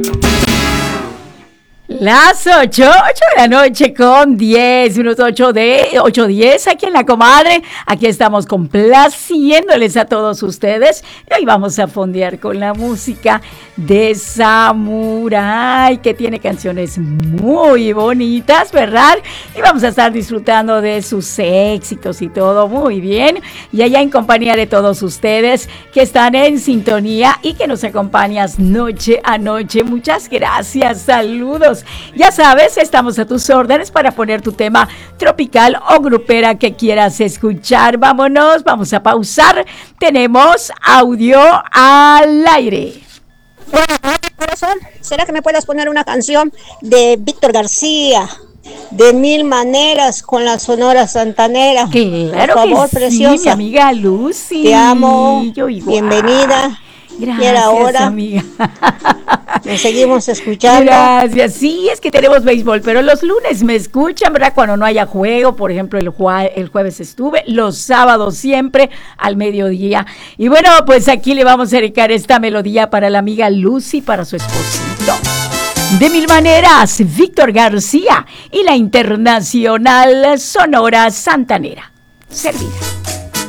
Las 8 de la noche con 10 minutos, 8:10 aquí en La Comadre. Aquí estamos complaciéndoles a todos ustedes. Y hoy vamos a fondear con la música de Samurai, que tiene canciones muy bonitas, ¿verdad? Y vamos a estar disfrutando de sus éxitos y todo muy bien. Y allá en compañía de todos ustedes que están en sintonía y que nos acompañas noche a noche. Muchas gracias, saludos. Ya sabes, estamos a tus órdenes para poner tu tema tropical o grupera que quieras escuchar. Vámonos, vamos a pausar. Tenemos audio al aire. Buenas noches, corazón. ¿Será que me puedes poner una canción de Víctor García? De Mil Maneras con la Sonora Santanera. Claro, por favor, que sí, preciosa. Mi amiga Lucy. Te amo. Bienvenida. Gracias, y ahora, amiga. Nos seguimos escuchando. Gracias. Sí, es que tenemos béisbol, pero los lunes me escuchan, ¿verdad? Cuando no haya juego, por ejemplo, el jueves estuve, los sábados siempre al mediodía. Y bueno, pues aquí le vamos a dedicar esta melodía para la amiga Lucy, para su esposito. De Mil Maneras, Víctor García y la internacional Sonora Santanera. Servida.